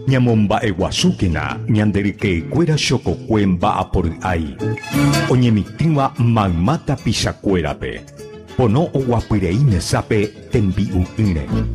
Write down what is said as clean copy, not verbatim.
Ñamomba'e guasúkena ñandereke'ekuéra chokokue mba'apory'ái oñemitĩva mayma tapichakuérape. Pono oguapyrei mesápe tembi'u ýre.